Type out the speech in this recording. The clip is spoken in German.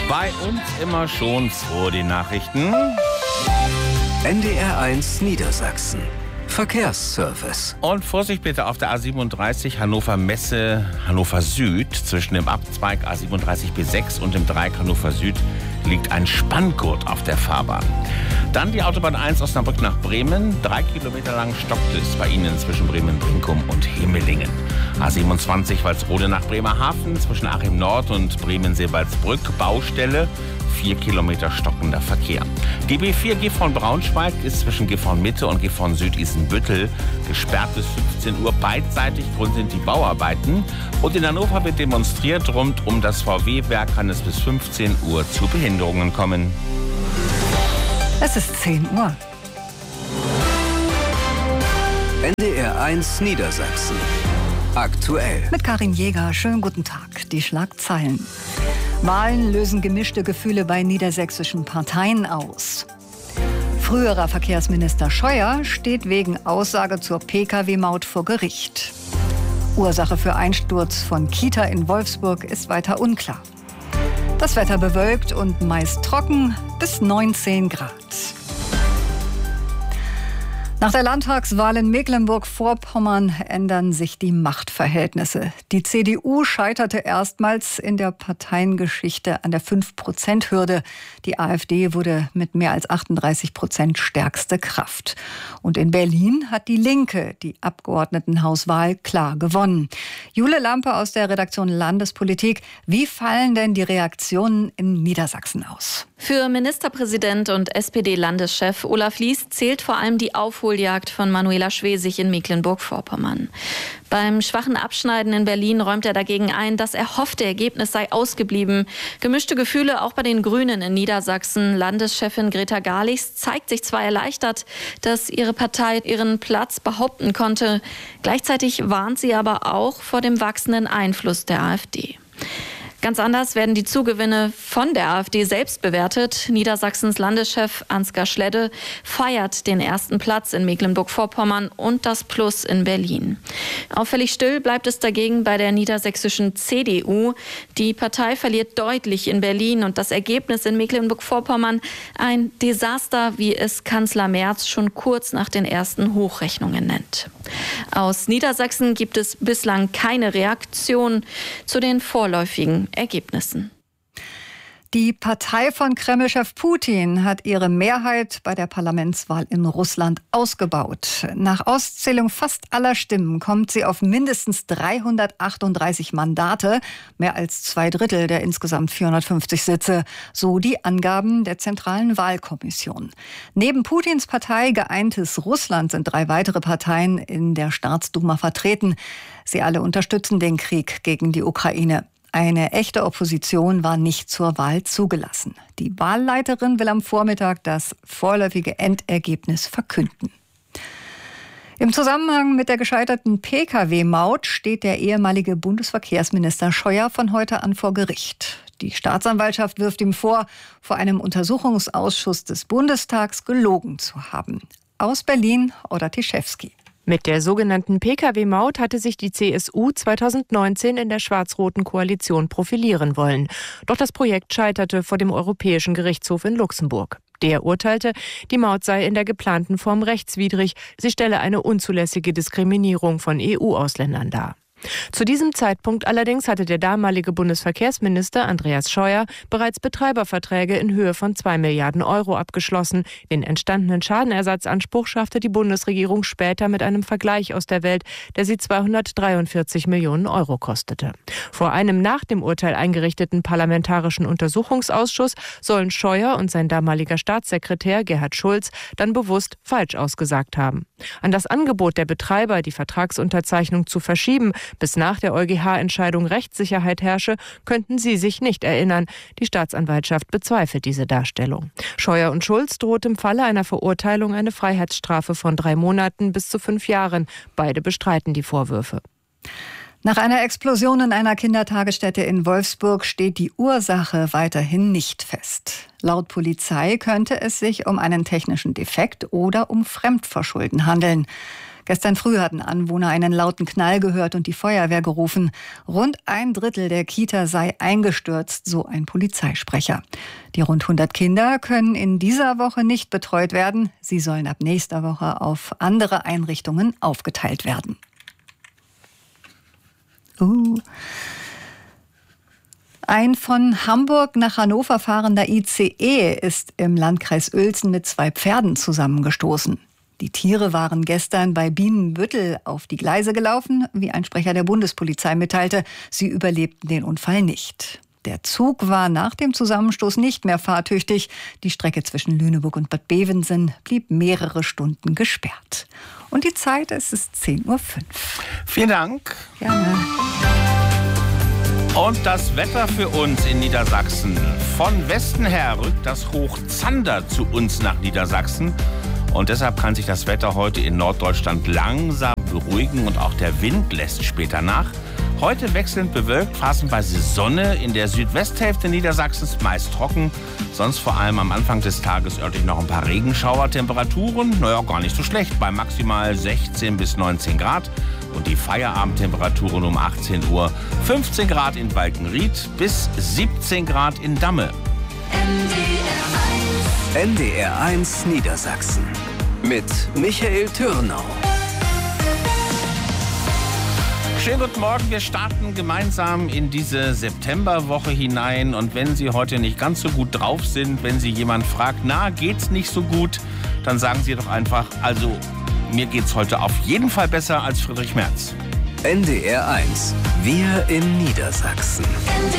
Bei uns immer schon vor den Nachrichten. NDR1 Niedersachsen. Verkehrsservice. Und Vorsicht bitte auf der A37 Hannover Messe, Hannover Süd. Zwischen dem Abzweig A37 B6 und dem Dreieck Hannover Süd liegt ein Spanngurt auf der Fahrbahn. Dann die Autobahn 1 Osnabrück nach Bremen. 3 Kilometer lang stockt es bei Ihnen zwischen Bremen-Brinkum und Himmelingen. A27 Walsrode nach Bremerhaven zwischen Achim Nord und Bremen-Seewaldsbrück. Baustelle. 4 Kilometer stockender Verkehr. Die B4 Gifhorn Braunschweig ist zwischen Gifhorn Mitte und Gifhorn Süd Isenbüttel gesperrt bis 15 Uhr. Beidseitig. Grund sind die Bauarbeiten. Und in Hannover wird demonstriert. Rund um das VW-Werk kann es bis 15 Uhr zu Behinderungen kommen. Es ist 10 Uhr. NDR1 Niedersachsen. Aktuell. Mit Karin Jäger. Schönen guten Tag. Die Schlagzeilen. Wahlen lösen gemischte Gefühle bei niedersächsischen Parteien aus. Früherer Verkehrsminister Scheuer steht wegen Aussage zur Pkw-Maut vor Gericht. Ursache für Einsturz von Kita in Wolfsburg ist weiter unklar. Das Wetter bewölkt und meist trocken bis 19 Grad. Nach der Landtagswahl in Mecklenburg-Vorpommern ändern sich die Machtverhältnisse. Die CDU scheiterte erstmals in der Parteiengeschichte an der 5%-Hürde. Die AfD wurde mit mehr als 38% stärkste Kraft. Und in Berlin hat die Linke die Abgeordnetenhauswahl klar gewonnen. Jule Lampe aus der Redaktion Landespolitik. Wie fallen denn die Reaktionen in Niedersachsen aus? Für Ministerpräsident und SPD-Landeschef Olaf Lies zählt vor allem die Aufholjagd von Manuela Schwesig in Mecklenburg-Vorpommern. Beim schwachen Abschneiden in Berlin räumt er dagegen ein, das erhoffte Ergebnis sei ausgeblieben. Gemischte Gefühle auch bei den Grünen in Niedersachsen. Landeschefin Greta Garlichs zeigt sich zwar erleichtert, dass ihre Partei ihren Platz behaupten konnte. Gleichzeitig warnt sie aber auch vor dem wachsenden Einfluss der AfD. Ganz anders werden die Zugewinne von der AfD selbst bewertet. Niedersachsens Landeschef Ansgar Schledde feiert den ersten Platz in Mecklenburg-Vorpommern und das Plus in Berlin. Auffällig still bleibt es dagegen bei der niedersächsischen CDU. Die Partei verliert deutlich in Berlin und das Ergebnis in Mecklenburg-Vorpommern ein Desaster, wie es Kanzler Merz schon kurz nach den ersten Hochrechnungen nennt. Aus Niedersachsen gibt es bislang keine Reaktion zu den vorläufigen Ergebnissen. Die Partei von Kreml-Chef Putin hat ihre Mehrheit bei der Parlamentswahl in Russland ausgebaut. Nach Auszählung fast aller Stimmen kommt sie auf mindestens 338 Mandate, mehr als 2/3 der insgesamt 450 Sitze, so die Angaben der Zentralen Wahlkommission. Neben Putins Partei Geeintes Russland sind 3 weitere Parteien in der Staatsduma vertreten. Sie alle unterstützen den Krieg gegen die Ukraine. Eine echte Opposition war nicht zur Wahl zugelassen. Die Wahlleiterin will am Vormittag das vorläufige Endergebnis verkünden. Im Zusammenhang mit der gescheiterten Pkw-Maut steht der ehemalige Bundesverkehrsminister Scheuer von heute an vor Gericht. Die Staatsanwaltschaft wirft ihm vor einem Untersuchungsausschuss des Bundestags gelogen zu haben. Aus Berlin, Odda Tischewski. Mit der sogenannten Pkw-Maut hatte sich die CSU 2019 in der schwarz-roten Koalition profilieren wollen. Doch das Projekt scheiterte vor dem Europäischen Gerichtshof in Luxemburg. Der urteilte, die Maut sei in der geplanten Form rechtswidrig, sie stelle eine unzulässige Diskriminierung von EU-Ausländern dar. Zu diesem Zeitpunkt allerdings hatte der damalige Bundesverkehrsminister Andreas Scheuer bereits Betreiberverträge in Höhe von 2 Milliarden Euro abgeschlossen. Den entstandenen Schadenersatzanspruch schaffte die Bundesregierung später mit einem Vergleich aus der Welt, der sie 243 Millionen Euro kostete. Vor einem nach dem Urteil eingerichteten parlamentarischen Untersuchungsausschuss sollen Scheuer und sein damaliger Staatssekretär Gerhard Schulz dann bewusst falsch ausgesagt haben. An das Angebot der Betreiber, die Vertragsunterzeichnung zu verschieben, bis nach der EuGH-Entscheidung Rechtssicherheit herrsche, könnten sie sich nicht erinnern. Die Staatsanwaltschaft bezweifelt diese Darstellung. Scheuer und Schulz droht im Falle einer Verurteilung eine Freiheitsstrafe von 3 Monaten bis zu 5 Jahren. Beide bestreiten die Vorwürfe. Nach einer Explosion in einer Kindertagesstätte in Wolfsburg steht die Ursache weiterhin nicht fest. Laut Polizei könnte es sich um einen technischen Defekt oder um Fremdverschulden handeln. Gestern früh hatten Anwohner einen lauten Knall gehört und die Feuerwehr gerufen. Rund 1/3 der Kita sei eingestürzt, so ein Polizeisprecher. Die rund 100 Kinder können in dieser Woche nicht betreut werden. Sie sollen ab nächster Woche auf andere Einrichtungen aufgeteilt werden. Ein von Hamburg nach Hannover fahrender ICE ist im Landkreis Uelzen mit 2 Pferden zusammengestoßen. Die Tiere waren gestern bei Bienenbüttel auf die Gleise gelaufen, wie ein Sprecher der Bundespolizei mitteilte. Sie überlebten den Unfall nicht. Der Zug war nach dem Zusammenstoß nicht mehr fahrtüchtig. Die Strecke zwischen Lüneburg und Bad Bevensen blieb mehrere Stunden gesperrt. Und die Zeit, es ist 10:05 Uhr. Vielen Dank. Gerne. Und das Wetter für uns in Niedersachsen. Von Westen her rückt das Hoch Zander zu uns nach Niedersachsen. Und deshalb kann sich das Wetter heute in Norddeutschland langsam beruhigen und auch der Wind lässt später nach. Heute wechselnd bewölkt, phasenweise Sonne, in der Südwesthälfte Niedersachsens meist trocken. Sonst vor allem am Anfang des Tages örtlich noch ein paar Regenschauer. Temperaturen, gar nicht so schlecht, bei maximal 16 bis 19 Grad. Und die Feierabendtemperaturen um 18 Uhr 15 Grad in Balkenried bis 17 Grad in Damme. NDR1 Niedersachsen mit Michael Türnau. Schönen guten Morgen, wir starten gemeinsam in diese Septemberwoche hinein. Und wenn Sie heute nicht ganz so gut drauf sind, wenn Sie jemand fragt, geht's nicht so gut, dann sagen Sie doch einfach, also mir geht's heute auf jeden Fall besser als Friedrich Merz. NDR1, wir in Niedersachsen.